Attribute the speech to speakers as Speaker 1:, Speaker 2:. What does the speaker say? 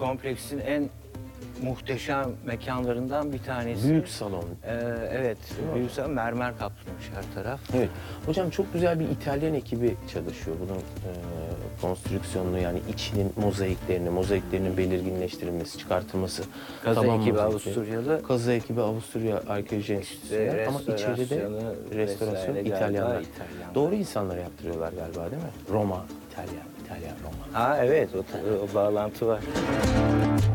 Speaker 1: kompleksin en muhteşem mekanlarından bir tanesi.
Speaker 2: Büyük salon.
Speaker 1: Evet, büyük salon, mermer kaplamış her taraf.
Speaker 2: Evet. Hocam çok güzel bir İtalyan ekibi çalışıyor. Bunun konstrüksiyonunu, yani içinin mozaiklerinin belirginleştirilmesi, çıkartılması.
Speaker 1: Kaza
Speaker 2: taban
Speaker 1: ekibi
Speaker 2: mozaikleri.
Speaker 1: Avusturyalı.
Speaker 2: Kaza ekibi Avusturya Arkeoloji Enstitüsü'nden ama içeride de restorasyon
Speaker 1: vesaire galiba
Speaker 2: İtalyanlar.
Speaker 1: İtalyanlar.
Speaker 2: Doğru insanlara yaptırıyorlar galiba, değil mi? Roma, İtalya, Roma.
Speaker 1: Ha evet, o bağlantı var.